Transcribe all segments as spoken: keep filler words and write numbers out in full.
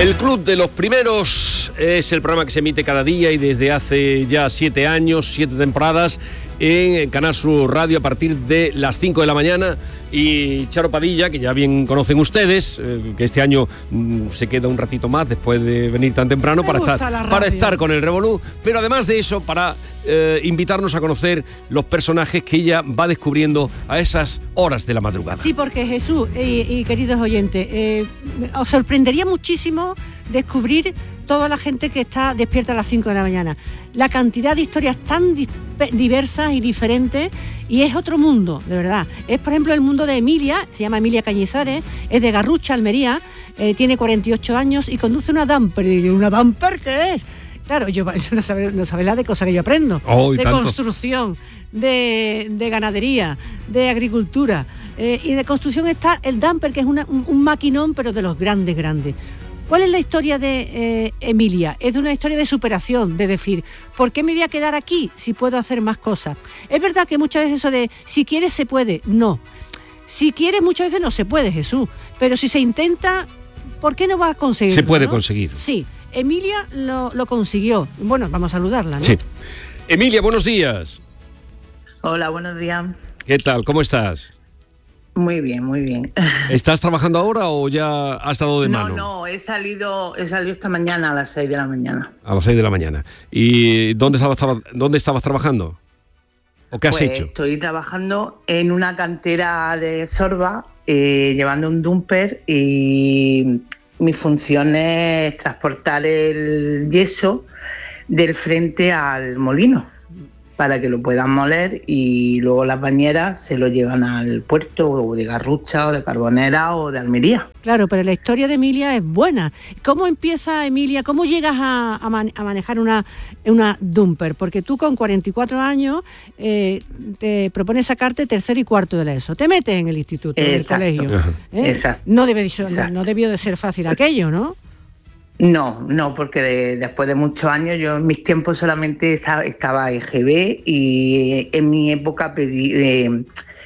El Club de los Primeros es el programa que se emite cada día y desde hace ya siete años, siete temporadas, en Canal Sur Radio a partir de las cinco de la mañana. Y Charo Padilla, que ya bien conocen ustedes, eh, que este año mmm, se queda un ratito más después de venir tan temprano para estar, para estar con el Revolú, pero además de eso, para eh, invitarnos a conocer los personajes que ella va descubriendo a esas horas de la madrugada. Sí, porque Jesús y, y queridos oyentes, eh, os sorprendería muchísimo descubrir toda la gente que está despierta a las cinco de la mañana. La cantidad de historias tan disper- diversas y diferentes, y es otro mundo, de verdad. Es, por ejemplo, el mundo de Emilia, se llama Emilia Cañizares, es de Garrucha, Almería, eh, tiene cuarenta y ocho años y conduce una dumper. Y digo, ¿una dumper qué es? Claro, yo no sabéis no sabe la de cosas que yo aprendo. Oh, de tanto. Construcción, de, de ganadería, de agricultura. Eh, y de construcción está el dumper, que es una, un, un maquinón, pero de los grandes, grandes. ¿Cuál es la historia de eh, Emilia? Es de una historia de superación, de decir, ¿por qué me voy a quedar aquí si puedo hacer más cosas? Es verdad que muchas veces eso de, si quieres se puede, no. Si quieres muchas veces no se puede, Jesús, pero si se intenta, ¿por qué no va a conseguirlo? Se puede ¿no? conseguir. Sí, Emilia lo, lo consiguió. Bueno, vamos a saludarla, ¿no? Sí. Emilia, buenos días. Hola, buenos días. ¿Qué tal? ¿Cómo estás? Muy bien, muy bien. ¿Estás trabajando ahora o ya has estado de no, mano? No, no, he salido, he salido esta mañana a las seis de la mañana. A las seis de la mañana. ¿Y dónde estabas, dónde estabas trabajando? ¿O qué has pues hecho? Estoy trabajando en una cantera de sorba, eh, llevando un dumper, y mi función es transportar el yeso del frente al molino, para que lo puedan moler, y luego las bañeras se lo llevan al puerto, o de Garrucha, o de Carbonera, o de Almería. Claro, pero la historia de Emilia es buena. ¿Cómo empieza Emilia? ¿Cómo llegas a, a, man, a manejar una, una dumper? Porque tú con cuarenta y cuatro años eh, te propones sacarte tercero y cuarto de la ESO. Te metes en el instituto, en el colegio. ¿eh? Exacto. No, debe, no, no debió de ser fácil aquello, ¿no? No, no, porque de, después de muchos años, yo en mis tiempos solamente estaba E G B, y en mi época pedí, eh,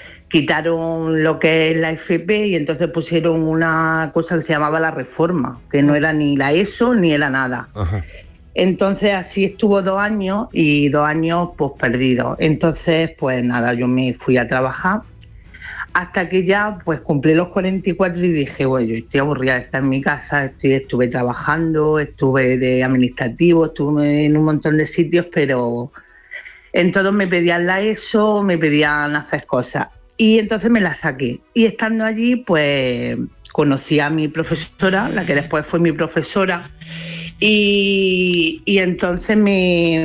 quitaron lo que es la F P y entonces pusieron una cosa que se llamaba la reforma, que no era ni la ESO ni era nada. Ajá. Entonces así estuvo dos años y dos años pues perdidos. Entonces pues nada, yo me fui a trabajar. Hasta que ya pues cumplí los cuarenta y cuatro y dije, bueno, yo estoy aburrida de estar en mi casa, estoy, estuve trabajando, estuve de administrativo, estuve en un montón de sitios, pero en todos me pedían la ESO, me pedían hacer cosas. Y entonces me la saqué. Y estando allí, pues conocí a mi profesora, la que después fue mi profesora, y, y entonces me,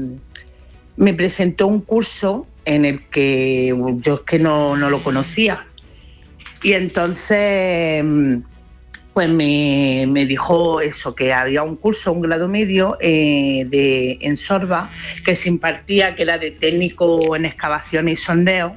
me presentó un curso en el que yo es que no, no lo conocía, y entonces pues me, me dijo eso, que había un curso, un grado medio eh, de, en Sorba, que se impartía, que era de técnico en excavación y sondeo,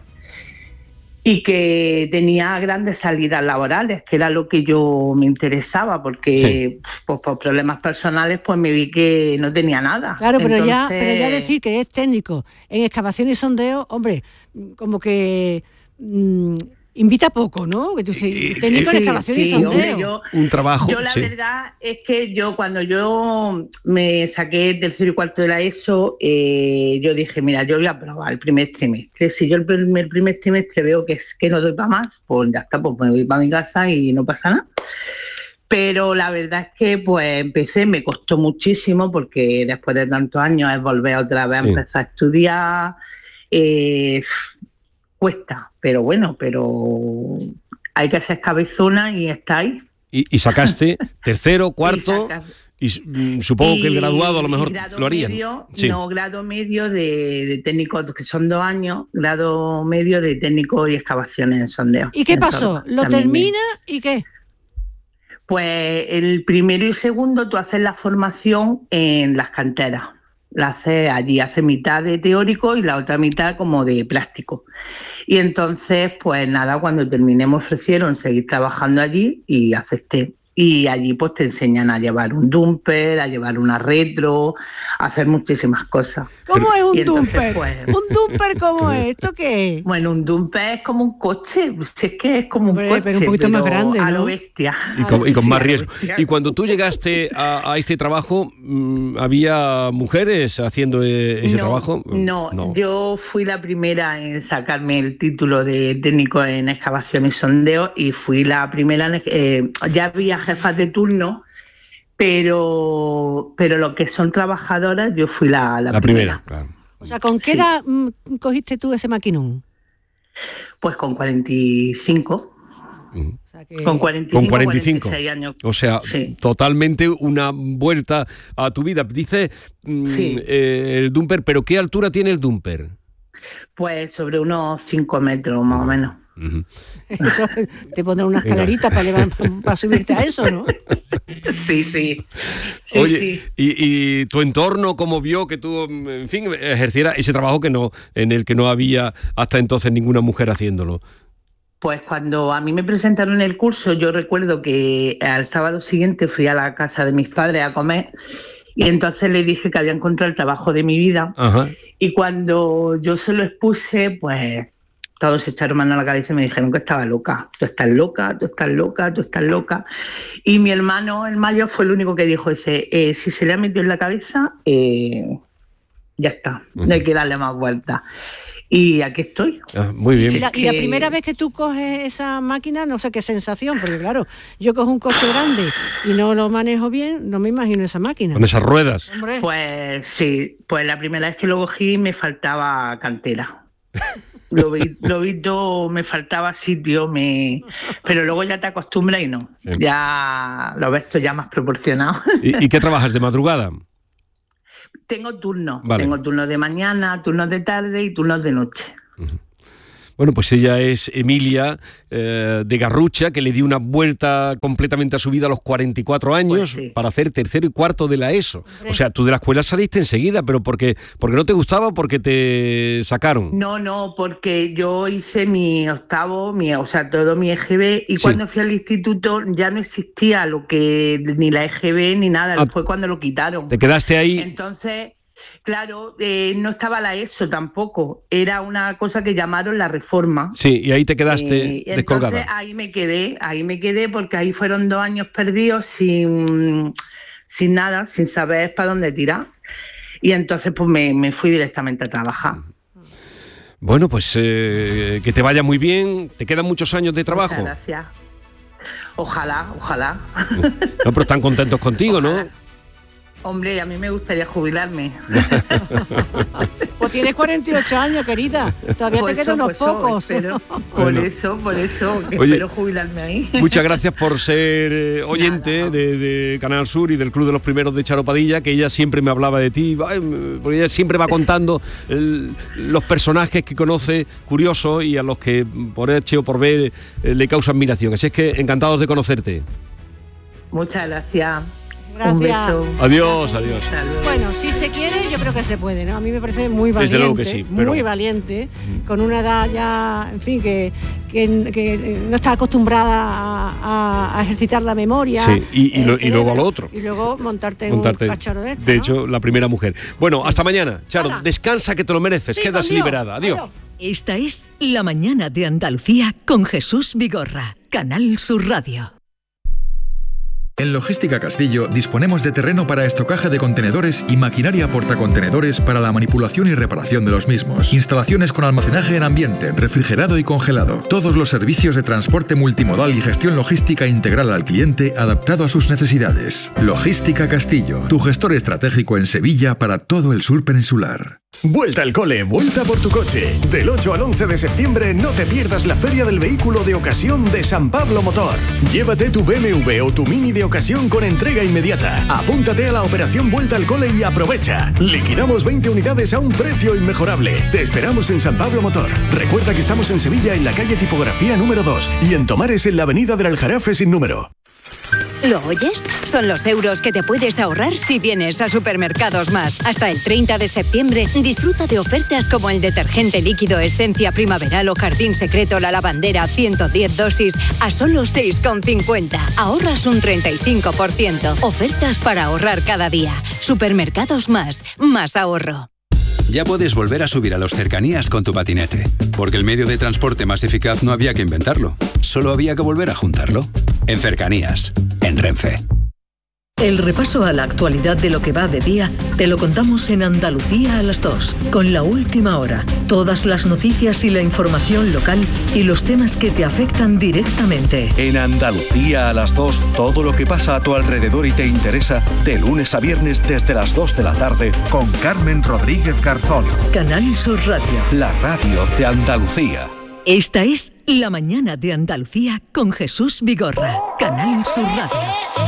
y que tenía grandes salidas laborales, que era lo que yo me interesaba, porque sí. pues, por problemas personales pues me vi que no tenía nada. Claro, pero, Entonces... ya, pero ya decir que es técnico en excavación y sondeo, hombre, como que mmm, invita poco, ¿no? Que tú sí, técnico sí, en excavación sí, y sondeo. Hombre, yo, un trabajo. Yo la sí. verdad es que yo cuando yo me saqué tercero y cuarto de la ESO, eh, yo dije, mira, yo voy a probar el primer trimestre. Si yo el primer, primer trimestre veo que es que no doy para más, pues ya está, pues me voy para mi casa y no pasa nada. Pero la verdad es que pues empecé, me costó muchísimo, porque después de tantos años es volver otra vez sí. a empezar a estudiar. Eh, cuesta, pero bueno, pero hay que ser cabezona y está ahí. Y, y sacaste tercero, cuarto, y, sacas, y supongo y, que el graduado a lo mejor lo haría. Medio, sí. No, grado medio de, de técnico, que son dos años, grado medio de técnico y excavaciones en sondeo. ¿Y qué pasó? Sorba. ¿Lo termina me... y qué? Pues el primero y segundo tú haces la formación en las canteras. La hace allí, hace mitad de teórico y la otra mitad como de plástico. Y entonces, pues nada, cuando terminé me ofrecieron seguir trabajando allí y acepté. y allí pues te enseñan a llevar un dumper, a llevar una retro, a hacer muchísimas cosas. ¿Cómo es un entonces, dumper? Pues, ¿Un dumper cómo es? ¿Esto qué es? Bueno, un dumper es como un coche, si es que es como Hombre, un coche, pero un poquito más grande, a ¿no? lo bestia. Y con, y con Sí, más a lo riesgo. bestia. Y cuando tú llegaste a, a este trabajo, mmm, ¿había mujeres haciendo eh, ese no, trabajo? No, no, yo fui la primera en sacarme el título de técnico en excavación y sondeo y fui la primera, en, eh, ya había jefas de turno, pero, pero lo que son trabajadoras, yo fui la, la, la primera. primera. Claro. O sea, ¿con qué Sí. edad mm, cogiste tú ese maquinón? Pues con cuarenta y cinco. Uh-huh. O sea que... Con cuarenta y cinco, Con cuarenta y cinco. cuarenta y seis años. O sea, Sí. totalmente una vuelta a tu vida. Dice mm, Sí. eh, el dumper, pero ¿qué altura tiene el dumper? Pues sobre unos cinco metros más o menos. Uh-huh. Eso, te pondrán una escalerita para, llevar, para subirte a eso, ¿no? Sí, sí. Sí, Oye, sí. y, y tu entorno, ¿cómo vio que tú, en fin, ejercieras ese trabajo que no, en el que no había hasta entonces ninguna mujer haciéndolo? Pues cuando a mí me presentaron el curso, yo recuerdo que al sábado siguiente fui a la casa de mis padres a comer y entonces le dije que había encontrado el trabajo de mi vida. Ajá. Y cuando yo se lo expuse, pues todos se echaron mano a la cabeza y me dijeron que estaba loca. Tú estás loca, tú estás loca, tú estás loca. Y mi hermano, el mayor, fue el único que dijo, ese, eh, si se le ha metido en la cabeza, eh, ya está, no hay que darle más vueltas. Y aquí estoy. Ah, muy bien. Y la, Es y la que- primera vez que tú coges esa máquina, no sé qué sensación, porque claro, yo cojo un coche grande y no lo manejo bien, no me imagino esa máquina. Con esas ruedas. Hombre, Pues sí, pues la primera vez que lo cogí me faltaba cantera. Lo vi, lo vi todo, me faltaba sitio, me... pero luego ya te acostumbras y no. Sí. Ya lo ves todo ya más proporcionado. ¿Y, y qué trabajas de madrugada? Tengo turnos, Vale. tengo turnos de mañana, turnos de tarde y turnos de noche. Bueno, pues ella es Emilia eh, de Garrucha, que le dio una vuelta completamente a su vida a los cuarenta y cuatro años Pues sí. para hacer tercero y cuarto de la ESO. O sea, tú de la escuela saliste enseguida, pero porque, porque no te gustaba o porque te sacaron. No, no, porque yo hice mi octavo, mi, o sea, todo mi E G B y Sí. cuando fui al instituto ya no existía lo que ni la E G B ni nada, Ah, fue cuando lo quitaron. Te quedaste ahí. Entonces, claro, eh, no estaba la ESO tampoco, era una cosa que llamaron la reforma. Sí, y ahí te quedaste Eh, descolgada. entonces ahí me quedé, ahí me quedé porque ahí fueron dos años perdidos sin, sin nada, sin saber para dónde tirar. Y entonces pues me, me fui directamente a trabajar. Bueno, pues eh, que te vaya muy bien. Te quedan muchos años de trabajo. Muchas gracias. Ojalá, ojalá. No, pero están contentos contigo, Ojalá. ¿no? Hombre, a mí me gustaría jubilarme. pues tienes cuarenta y ocho años, querida. Todavía Por te eso, quedan unos por eso, pocos. espero- por Bueno. eso, por eso, que Oye, espero jubilarme ahí. Muchas gracias por ser eh, oyente Nada. de, de Canal Sur y del Club de los Primeros de Charo Padilla, que ella siempre me hablaba de ti, ay, porque ella siempre va contando el- los personajes que conoce curiosos y a los que por H o por B eh, le causa admiración. Así es que encantados de conocerte. Muchas gracias. Gracias. Un beso. Adiós, adiós. Hasta luego. Bueno, si se quiere, yo creo que se puede, ¿no? A mí me parece muy valiente, Desde luego que sí, pero- muy valiente, con una edad ya, en fin, que, que, que no está acostumbrada a, a- a ejercitar la memoria. Sí, y- y el lo- y luego a lo cerebro, otro. Y luego montarte, Montarte. en un cacharro de esto, De ¿no? hecho, la primera mujer. Bueno, hasta mañana. Charo, Hala. descansa que te lo mereces. Sí, Quedas con Dios. liberada. Adiós. Adiós. Esta es La Mañana de Andalucía con Jesús Vigorra, Canal Sur Radio. En Logística Castillo disponemos de terreno para estocaje de contenedores y maquinaria portacontenedores para la manipulación y reparación de los mismos. Instalaciones con almacenaje en ambiente, refrigerado y congelado. Todos los servicios de transporte multimodal y gestión logística integral al cliente adaptado a sus necesidades. Logística Castillo, tu gestor estratégico en Sevilla para todo el sur peninsular. Vuelta al cole, vuelta por tu coche. Del ocho al once de septiembre no te pierdas la Feria del Vehículo de Ocasión de San Pablo Motor. Llévate tu B M W o tu Mini de ocasión con entrega inmediata. Apúntate a la operación Vuelta al Cole y aprovecha. Liquidamos veinte unidades a un precio inmejorable. Te esperamos en San Pablo Motor. Recuerda que estamos en Sevilla en la calle Tipografía número dos y en Tomares en la avenida del Aljarafe sin número. ¿Lo oyes? Son los euros que te puedes ahorrar si vienes a Supermercados Más. Hasta el treinta de septiembre, disfruta de ofertas como el detergente líquido Esencia Primaveral o Jardín Secreto La Lavandera ciento diez dosis a solo seis con cincuenta. Ahorras un treinta y cinco por ciento. Ofertas para ahorrar cada día. Supermercados Más. Más ahorro. Ya puedes volver a subir a los cercanías con tu patinete, porque el medio de transporte más eficaz no había que inventarlo, solo había que volver a juntarlo. En Cercanías, en Renfe. El repaso a la actualidad de lo que va de día te lo contamos en Andalucía a las dos, con La Última Hora. Todas las noticias y la información local y los temas que te afectan directamente. En Andalucía a las dos, todo lo que pasa a tu alrededor y te interesa, de lunes a viernes desde las dos de la tarde, con Carmen Rodríguez Garzón. Canal Sur Radio. La radio de Andalucía. Esta es La Mañana de Andalucía con Jesús Vigorra. Canal Sur Radio.